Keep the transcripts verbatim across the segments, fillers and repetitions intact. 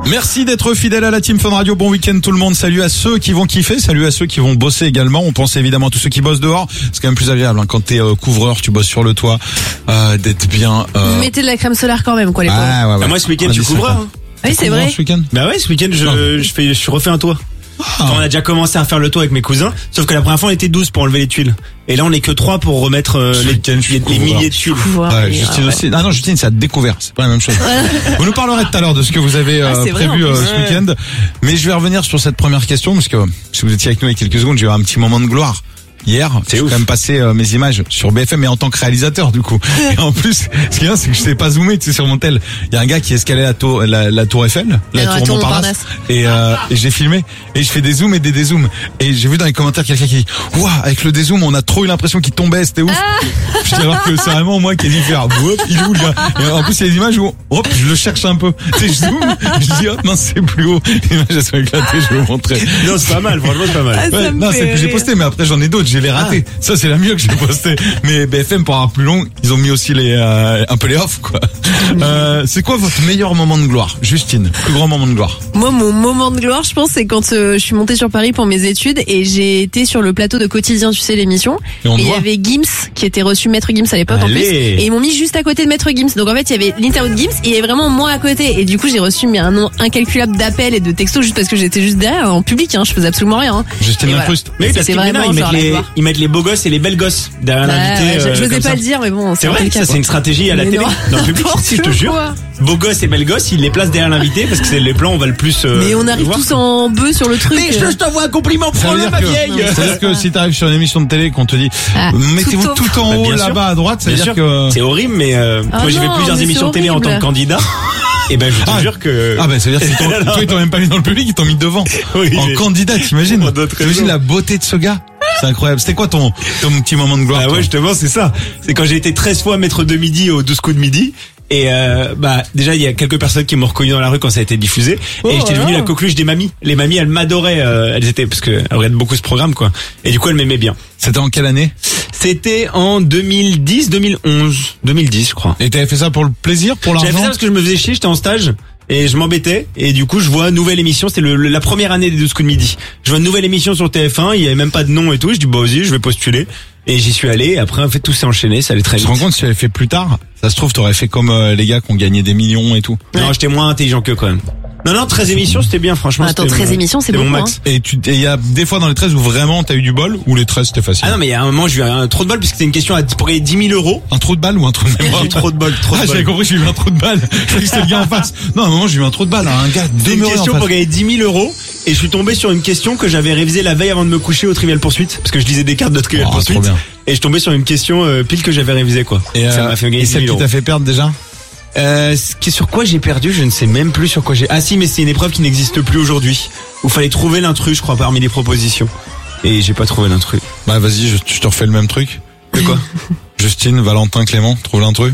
Merci d'être fidèle à la Team Fun Radio. Bon week-end tout le monde. Salut à ceux qui vont kiffer, salut à ceux qui vont bosser également. On pense évidemment à tous ceux qui bossent dehors. C'est quand même plus agréable hein, quand t'es euh, couvreur, tu bosses sur le toit, euh, d'être bien. Euh... Mettez de la crème solaire quand même, quoi les pauvres. Ah, ouais, ouais. Ah, moi ce week-end je suis couvreur. Hein. Oui c'est vrai. Ce week-end Bah ouais, ce week-end je, je fais, je refais un toit. Ah. On a déjà commencé à faire le toit avec mes cousins, sauf que la première fois on était douze pour enlever les tuiles. Et là on est que trois pour remettre euh, les, les, les milliers de tuiles. Ouais, Justine aussi. Ah non, Justine, ça a découvert. C'est pas la même chose. Vous nous parlerez tout à l'heure de ce que vous avez euh, ah, prévu vrai, euh, ce week-end. Mais je vais revenir sur cette première question parce que si vous étiez avec nous il y a quelques secondes, j'ai eu un petit moment de gloire. Hier, j'ai quand même passé euh, mes images sur B F M, mais en tant que réalisateur du coup. Et en plus, ce qui est bien, c'est que je sais pas zoomer, tu sais, sur mon tel. Il y a un gars qui escalait la tour, la, la tour Eiffel, la tour, tour Montparnasse, et, euh, et j'ai filmé et je fais des zooms et des dézooms. Et j'ai vu dans les commentaires quelqu'un qui dit, ouah, avec le dézoom, on a trop eu l'impression qu'il tombait, c'était ouf. Ah alors que c'est vraiment moi qui ai dit faire, hop, il est où le gars? Et en plus, il y a des images où, hop, je le cherche un peu. Tu sais, je zoome, je dis, hop, mince, c'est plus haut. L'image, elles sont éclatées, je vais vous montrer. Non, c'est pas mal, franchement, c'est pas mal. Ah, ouais, non, c'est que j'ai posté, mais après, j'en ai d'autres, j'ai les ratés. Ah. Ça, c'est la mieux que j'ai posté. Mais B F M, pour avoir plus long, ils ont mis aussi les, euh, un peu les off, quoi. Euh, c'est quoi votre meilleur moment de gloire? Justine, plus grand moment de gloire? Moi, mon moment de gloire, je pense, c'est quand euh, je suis montée sur Paris pour mes études et j'ai été sur le plateau de Quotidien, tu sais, l'émission. Et il y avait Gims, qui était reçu Maître Gims à l'époque, en plus. Et ils m'ont mis juste à côté de Maître Gims. Donc, en fait, il y avait l'interview de Gims et il y avait vraiment moi à côté. Et du coup, j'ai reçu mais, un nombre incalculable d'appels et de textos juste parce que j'étais juste derrière, en public, hein. Je faisais absolument rien, hein. Justine Lacroust. Mais parce que maintenant, ils mettent les, ils mettent les beaux gosses et les belles gosses derrière bah, l'invité. Ouais, euh, je n'osais pas le dire, mais bon. C'est vrai, ça c'est une stratégie à la mais télé. Non. Dans le public, si je te jure. Beaux gosses et belles gosses, ils les placent derrière l'invité parce que c'est les plans où on va le plus. Euh, mais on arrive voir. tous en bœuf sur le truc. Mais je, je t'envoie un compliment, prends-le ma vieille. C'est-à-dire que si t'arrives sur une émission de télé qu'on te dit, ah, mettez-vous tout, tout en haut là-bas à droite, c'est-à-dire que. C'est horrible, mais euh, ah moi j'ai fait plusieurs émissions de télé en tant que candidat. Et ben je te ah, jure que. Ah ben ça veut dire que toi ils t'ont même pas mis dans le public, ils t'ont mis devant. Oui, en candidat, t'imagines? T'imagines la beauté de ce gars? C'est incroyable. C'était quoi ton, ton petit moment de gloire? Ah ouais, justement, c'est ça. C'est quand j'ai été treize fois maître de midi au douze coups de midi. Et euh, bah déjà il y a quelques personnes qui m'ont reconnu dans la rue quand ça a été diffusé. Oh, et j'étais devenu la coqueluche des mamies. Les mamies, elles m'adoraient. Euh, elles étaient parce que elles regardent beaucoup ce programme quoi. Et du coup elles m'aimaient bien. C'était en quelle année? C'était en deux mille dix, deux mille onze, deux mille dix je crois. Et t'avais fait ça pour le plaisir, pour l'argent? J'avais fait ça parce que je me faisais chier. J'étais en stage. Et je m'embêtais, et du coup je vois une nouvelle émission, c'était le, la première année des douze coups de midi. Je vois une nouvelle émission sur T F un, il y avait même pas de nom et tout, je dis bah vas-y, je vais postuler. Et j'y suis allé, et après en fait tout s'est enchaîné, ça allait très vite. Tu te rends compte si tu avais fait plus tard, ça se trouve t'aurais fait comme euh, les gars qui ont gagné des millions et tout. Non, ouais. J'étais moins intelligent qu'eux quand même. Non, non, treize émissions, c'était bien, franchement. Attends, treize bon, émissions, c'est bon max. Hein. Et tu, il y a des fois dans les treize où vraiment t'as eu du bol, ou les treize c'était facile? Ah non, mais il y a un moment, j'ai eu un trop de bol, parce que c'était une question à, pour gagner dix mille euros. Un trou de balle ou un trou de balle? J'ai eu trop de bol, trop de ah, bol. J'avais compris, j'ai eu un trou de balle. Je croyais que c'était le gars en face. Non, à un moment, j'ai eu un trou de balle, un gars demeuré une question pour gagner dix mille euros, et je suis tombé sur une question que j'avais révisée la veille avant de me coucher au Trivial Poursuite, parce que je lisais des cartes de Trivial oh, Poursuite. Et je tombais sur une question, euh, pile que j'avais révisée, quoi. Et ça euh, m'a fait gagner dix mille euros. Et celle qui t'a fait perdre déjà? Euh, sur quoi j'ai perdu, je ne sais même plus sur quoi j'ai. Ah si, mais c'est une épreuve qui n'existe plus aujourd'hui. Où fallait trouver l'intrus, je crois, parmi les propositions. Et j'ai pas trouvé l'intrus. Bah vas-y, je, je te refais le même truc. De quoi? Justine, Valentin, Clément, trouve l'intrus.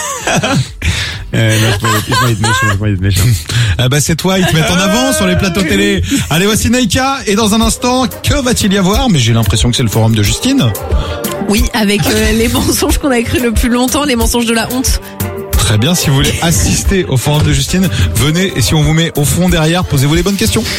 Euh, non, je vais être méchant, je vais être méchant. Ah bah c'est toi, ils te mettent en avant sur les plateaux télé. Allez, voici Naïka, et dans un instant, que va-t-il y avoir? Mais j'ai l'impression que c'est le forum de Justine. Oui, avec euh, les mensonges qu'on a écrits le plus longtemps, les mensonges de la honte. Très bien, si vous voulez assister au forum de Justine, venez, et si on vous met au fond derrière, posez-vous les bonnes questions.